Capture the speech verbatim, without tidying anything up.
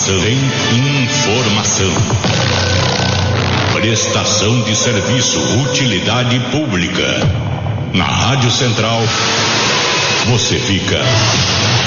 informação, tem informação. Prestação de serviço, utilidade pública. Na Rádio Central, você fica